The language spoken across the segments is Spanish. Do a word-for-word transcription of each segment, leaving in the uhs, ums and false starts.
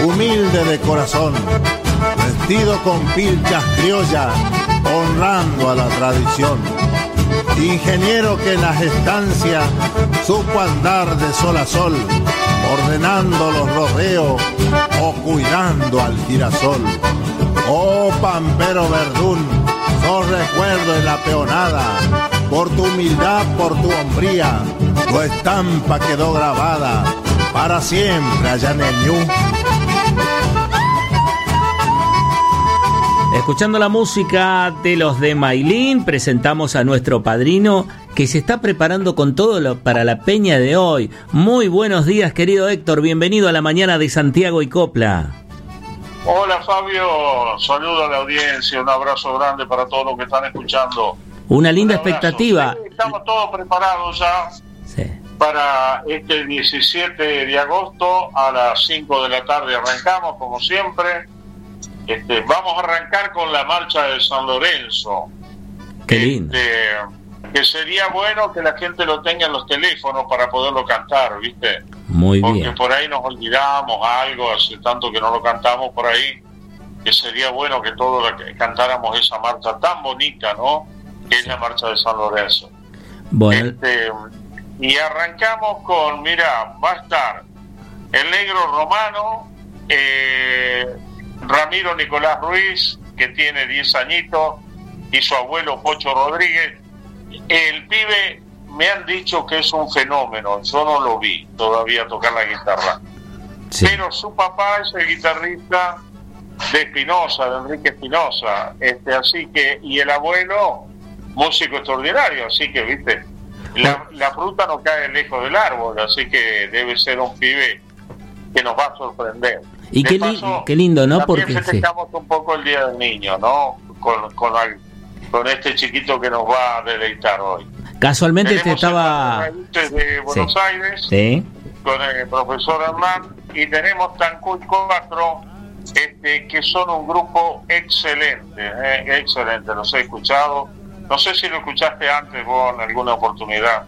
humilde de corazón, vestido con pilchas criollas, honrando a la tradición. Ingeniero que en las estancias supo andar de sol a sol, ordenando los rodeos o cuidando al girasol. Oh Pampero Verdún, sos recuerdo en la peonada, por tu humildad, por tu hombría, tu estampa quedó grabada para siempre allá en el Ñu. Escuchando la música de los de Mailín, presentamos a nuestro padrino que se está preparando con todo lo, para la peña de hoy. Muy buenos días, querido Héctor, bienvenido a la mañana de Santiago y Copla. Hola Fabio, saludo a la audiencia, un abrazo grande para todos los que están escuchando. Una linda expectativa. Sí, estamos todos preparados ya sí. Para este diecisiete de agosto a las cinco de la tarde arrancamos como siempre. Este, vamos a arrancar con la marcha de San Lorenzo. Qué lindo. Este, que sería bueno que la gente lo tenga en los teléfonos para poderlo cantar, ¿viste? Muy Porque bien. Porque por ahí nos olvidamos algo, hace tanto que no lo cantamos por ahí, que sería bueno que todos cantáramos esa marcha tan bonita, ¿no? Que es la marcha de San Lorenzo. Bueno. Este, y arrancamos con, mira, va a estar el Negro Romano, eh, Ramiro Nicolás Ruiz, que tiene diez añitos, y su abuelo Pocho Rodríguez. El pibe me han dicho que es un fenómeno, yo no lo vi todavía tocar la guitarra, sí. Pero su papá es el guitarrista de Espinosa, de Enrique Espinosa, este, así que, y el abuelo, músico extraordinario, así que, viste, la, la fruta no cae lejos del árbol, así que debe ser un pibe que nos va a sorprender. Y qué, paso, li- qué lindo, ¿no? También Porque festejamos sí. un poco el Día del Niño, ¿no? Con, con, el, con este chiquito que nos va a deleitar hoy. Casualmente te Tenemos estaba... de Buenos sí. Aires, sí. Con el profesor Hernán, y tenemos Tancuy cuatro, este, que son un grupo excelente, eh, excelente, los he escuchado. No sé si lo escuchaste antes vos en alguna oportunidad.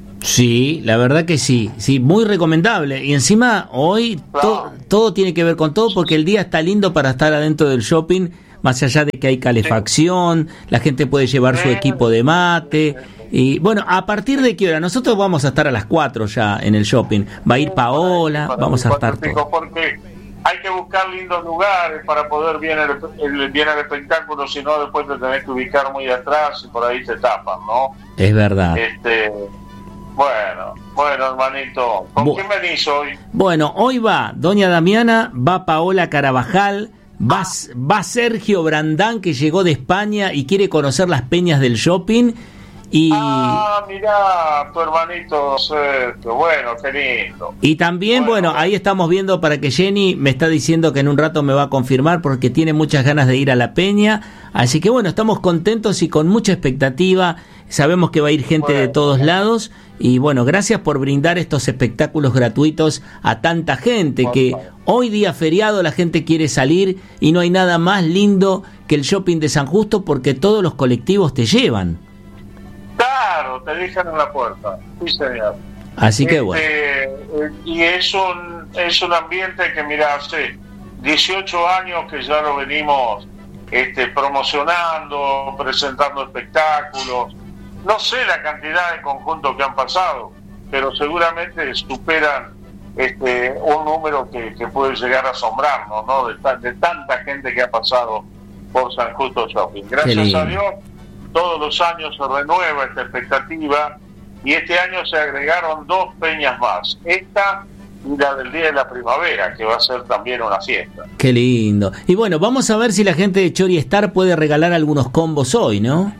Sí, la verdad que sí, sí, muy recomendable. Y encima hoy claro. to- todo tiene que ver con todo porque el día está lindo para estar adentro del shopping, más allá de que hay calefacción, sí. La gente puede llevar sí. su equipo de mate. Y bueno, ¿a partir de qué hora? Nosotros vamos a estar a las cuatro ya en el shopping. Va a ir Paola, para, vamos a estar todos. Porque hay que buscar lindos lugares para poder ver el, el, bien el espectáculo, si no después te tenés que ubicar muy atrás y por ahí te tapan, ¿no? Es verdad. Este... Bueno, bueno, hermanito, ¿con Bu- quién venís hoy? Bueno, hoy va Doña Damiana, va Paola Carabajal, va, ah. va Sergio Brandán, que llegó de España y quiere conocer las peñas del shopping. Y... Ah, mirá, tu hermanito Sergio, bueno, qué lindo. Y también, bueno, bueno, ahí estamos viendo para que Jenny me está diciendo que en un rato me va a confirmar porque tiene muchas ganas de ir a la peña. Así que bueno, estamos contentos y con mucha expectativa. Sabemos que va a ir gente bueno. de todos lados. Y bueno, gracias por brindar estos espectáculos gratuitos a tanta gente que hoy día feriado la gente quiere salir y no hay nada más lindo que el shopping de San Justo porque todos los colectivos te llevan. Claro, te dejan en la puerta. Sí, señor. Así que este, bueno. Eh, y es un, es un ambiente que, mira, hace dieciocho años que ya lo venimos este, promocionando, presentando espectáculos. No sé la cantidad de conjuntos que han pasado, pero seguramente superan este, un número que, que puede llegar a asombrarnos, ¿no? De, ta- de tanta gente que ha pasado por San Justo Shopping. Gracias a Dios, todos los años se renueva esta expectativa y este año se agregaron dos peñas más. Esta y la del Día de la Primavera, que va a ser también una fiesta. Qué lindo. Y bueno, vamos a ver si la gente de Chori Star puede regalar algunos combos hoy, ¿no?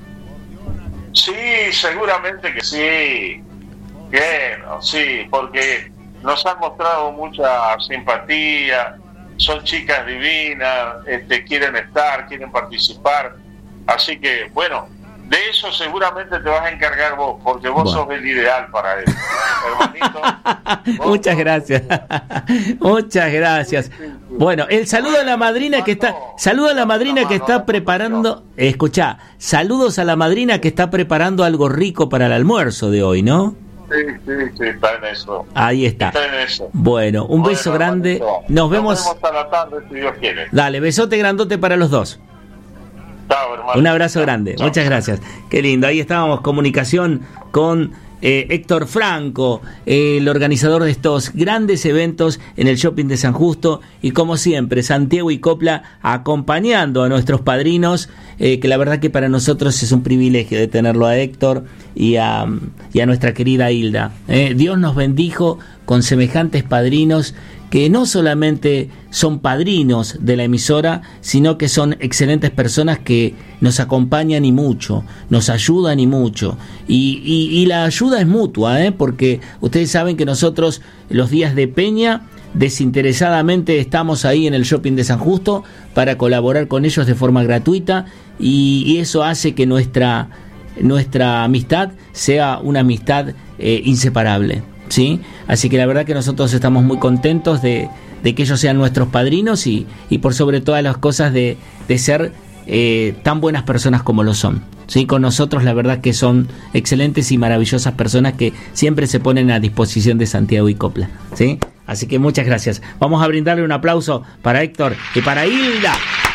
Sí, seguramente que sí. Bueno, sí, porque nos han mostrado mucha simpatía, son chicas divinas, este, quieren estar, quieren participar. Así que, bueno, de eso seguramente te vas a encargar vos, porque vos bueno. sos el ideal para eso. Hermanito. Muchas gracias. Muchas gracias. Bueno, el saludo a la madrina que está, saludo a la madrina que está preparando, escuchá, saludos a la madrina que está preparando algo rico para el almuerzo de hoy, ¿no? sí, sí, sí, está en eso. Ahí está. Está en eso. Bueno, un Bueno, beso grande. hermanito, Nos vemos. Nos vemos a la tarde, si Dios quiere. Dale, besote grandote para los dos. Chao, hermano. Un abrazo Chao, grande. chao. Muchas gracias. Qué lindo. Ahí estábamos, comunicación con eh, Héctor Franco, eh, el organizador de estos grandes eventos en el Shopping de San Justo, y como siempre, Santiago y Copla acompañando a nuestros padrinos, eh, que la verdad que para nosotros es un privilegio de tenerlo a Héctor y a, y a nuestra querida Hilda. Eh, Dios nos bendijo con semejantes padrinos que no solamente son padrinos de la emisora, sino que son excelentes personas que nos acompañan y mucho, nos ayudan y mucho. Y, y, y la ayuda es mutua, ¿eh? Porque ustedes saben que nosotros los días de Peña desinteresadamente estamos ahí en el Shopping de San Justo para colaborar con ellos de forma gratuita, y, y eso hace que nuestra, nuestra amistad sea una amistad eh, inseparable. ¿Sí? Así que la verdad que nosotros estamos muy contentos de, de que ellos sean nuestros padrinos y, y por sobre todas las cosas de, de ser eh, tan buenas personas como lo son. ¿Sí? Con nosotros la verdad que son excelentes y maravillosas personas que siempre se ponen a disposición de Santiago y Copla. ¿Sí? Así que muchas gracias. Vamos a brindarle un aplauso para Héctor y para Hilda.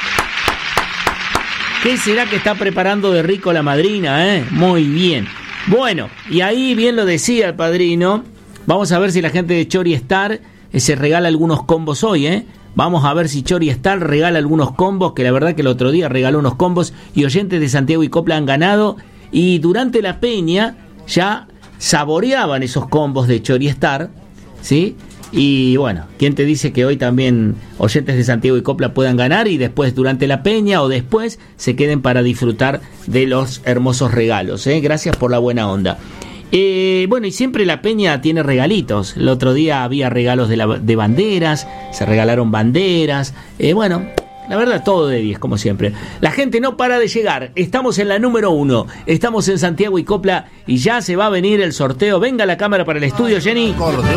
¿Qué será que está preparando de rico la madrina? ¿Eh? Muy bien. Bueno, y ahí bien lo decía el padrino. Vamos a ver si la gente de Chori Star eh, se regala algunos combos hoy, ¿eh? Vamos a ver si Chori Star regala algunos combos, que la verdad que el otro día regaló unos combos y oyentes de Santiago y Copla han ganado. Y durante la peña ya saboreaban esos combos de Chori Star, ¿sí? Y bueno, ¿quién te dice que hoy también oyentes de Santiago y Copla puedan ganar y después durante la peña o después se queden para disfrutar de los hermosos regalos, ¿eh? Gracias por la buena onda. Eh, bueno, y siempre la peña tiene regalitos. El otro día había regalos de, la, de banderas, se regalaron banderas. Eh, bueno, la verdad, todo de diez, como siempre. La gente no para de llegar. Estamos en la número uno. Estamos en Santiago y Copla y ya se va a venir el sorteo. Venga la cámara para el estudio, Jenny.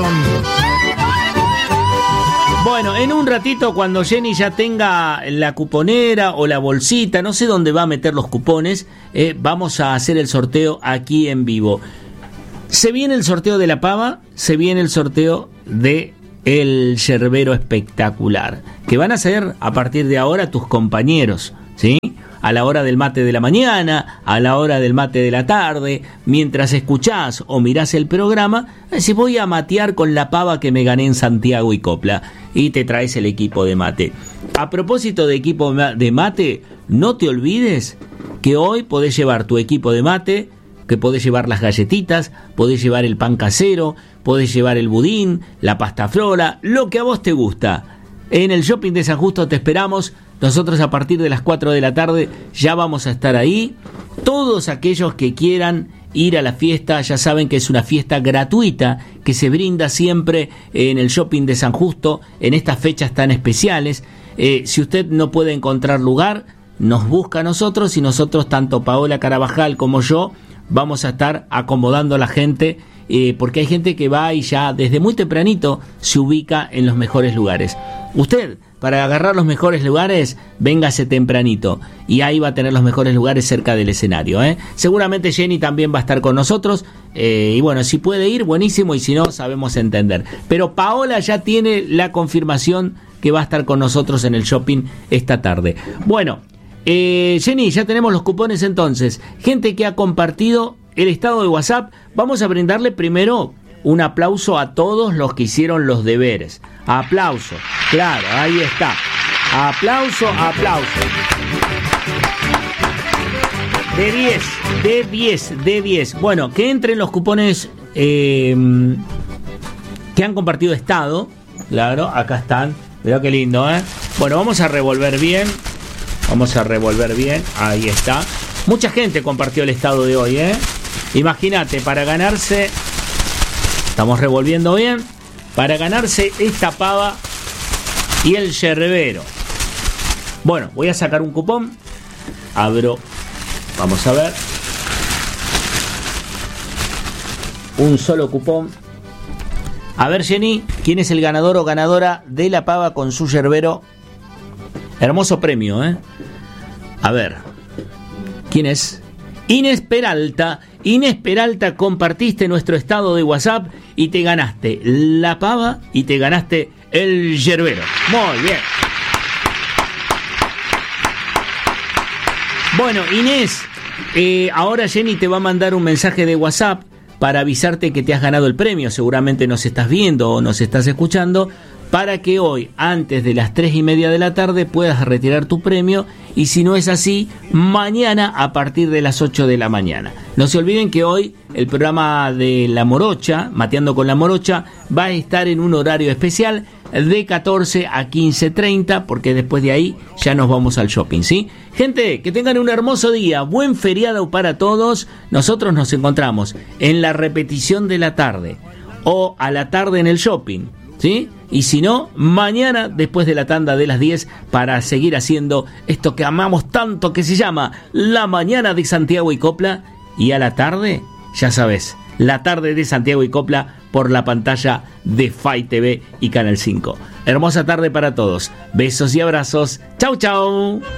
Bueno, en un ratito, cuando Jenny ya tenga la cuponera o la bolsita, no sé dónde va a meter los cupones, eh, vamos a hacer el sorteo aquí en vivo. Se viene el sorteo de la pava, se viene el sorteo de el yerbero espectacular, que van a ser a partir de ahora tus compañeros, ¿sí? A la hora del mate de la mañana, a la hora del mate de la tarde, mientras escuchás o mirás el programa, si voy a matear con la pava que me gané en Santiago y Copla, y te traes el equipo de mate. A propósito de equipo de mate, no te olvides que hoy podés llevar tu equipo de mate, que podés llevar las galletitas, podés llevar el pan casero, podés llevar el budín, la pasta flora, lo que a vos te gusta. En el Shopping de San Justo te esperamos. Nosotros a partir de las cuatro de la tarde ya vamos a estar ahí. Todos aquellos que quieran ir a la fiesta ya saben que es una fiesta gratuita que se brinda siempre en el Shopping de San Justo en estas fechas tan especiales. Eh, si usted no puede encontrar lugar, nos busca a nosotros y nosotros, tanto Paola Carabajal como yo, vamos a estar acomodando a la gente, eh, porque hay gente que va y ya desde muy tempranito se ubica en los mejores lugares. Usted, para agarrar los mejores lugares, véngase tempranito y ahí va a tener los mejores lugares cerca del escenario, ¿eh? Seguramente Jenny también va a estar con nosotros, eh, y bueno, si puede ir, buenísimo, y si no, sabemos entender. Pero Paola ya tiene la confirmación que va a estar con nosotros en el shopping esta tarde. Bueno, Eh, Jenny, ya tenemos los cupones entonces. Gente que ha compartido el estado de WhatsApp, vamos a brindarle primero un aplauso a todos los que hicieron los deberes. Aplauso, claro, ahí está. Aplauso, aplauso. De diez, de diez, de diez. Bueno, que entren los cupones eh, que han compartido estado. Claro, acá están. Mirá qué lindo, ¿eh? Bueno, vamos a revolver bien. Vamos a revolver bien, ahí está. Mucha gente compartió el estado de hoy, ¿eh? Imagínate, para ganarse, estamos revolviendo bien, para ganarse esta pava y el yerbero. Bueno, voy a sacar un cupón. Abro, vamos a ver. Un solo cupón. A ver, Jenny, ¿quién es el ganador o ganadora de la pava con su yerbero? Hermoso premio, ¿eh? A ver, ¿quién es? Inés Peralta, Inés Peralta, compartiste nuestro estado de WhatsApp y te ganaste la pava y te ganaste el yerbero. Muy bien. Bueno, Inés, eh, ahora Jenny te va a mandar un mensaje de WhatsApp para avisarte que te has ganado el premio. Seguramente nos estás viendo o nos estás escuchando, para que hoy, antes de las tres y media de la tarde, puedas retirar tu premio, y si no es así, mañana a partir de las ocho de la mañana. No se olviden que hoy el programa de La Morocha, Mateando con La Morocha, va a estar en un horario especial de catorce a quince treinta, porque después de ahí ya nos vamos al shopping, ¿sí? Gente, que tengan un hermoso día, buen feriado para todos. Nosotros nos encontramos en la repetición de la tarde o a la tarde en el shopping, ¿sí? Y si no, mañana después de la tanda de las diez, para seguir haciendo esto que amamos tanto, que se llama La Mañana de Santiago y Copla. Y a la tarde, ya sabes, La Tarde de Santiago y Copla por la pantalla de F A I T V y Canal cinco. Hermosa tarde para todos. Besos y abrazos. Chau, chau.